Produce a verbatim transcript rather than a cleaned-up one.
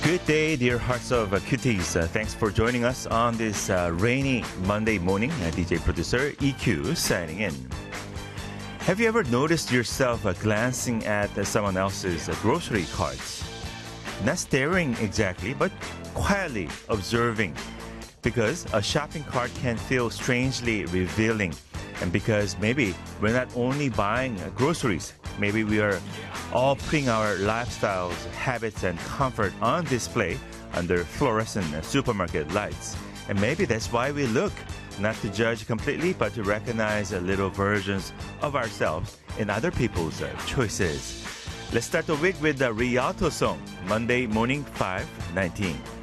Good day, dear hearts of uh, cuties. Uh, thanks for joining us on this uh, rainy Monday morning. Uh, D J producer E Q signing in. Have you ever noticed yourself uh, glancing at uh, someone else's uh, grocery carts? Not staring exactly, but quietly observing. Because a shopping cart can feel strangely revealing. And because maybe we're not only buying uh, groceries, maybe we are all putting our lifestyles, habits, and comfort on display under fluorescent uh, supermarket lights. And maybe that's why we look, not to judge completely, but to recognize uh, little versions of ourselves in other people's uh, choices. Let's start the week with the Rialto song, Monday Morning five nineteen.